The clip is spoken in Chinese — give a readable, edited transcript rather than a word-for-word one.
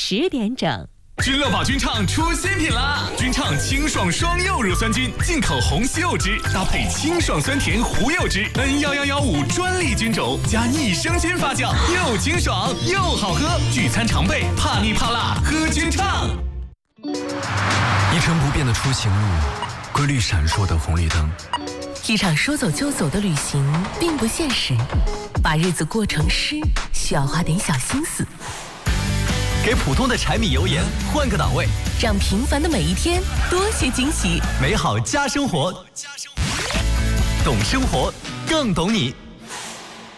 10点整。 君乐宝君畅出新品啦！君畅清爽双柚乳酸菌，进口红西柚汁，搭配清爽酸甜胡柚汁，N11115专利菌种，加逆生菌发酵，又清爽又好喝。聚餐常备，怕腻怕辣，喝君畅。 一成不变的出行路，规律闪烁的红绿灯。 一场说走就走的旅行并不现实，把日子过成诗，需要花点小心思。 给普通的柴米油盐换个档位， 让平凡的每一天多些惊喜。 美好加生活，懂生活更懂你。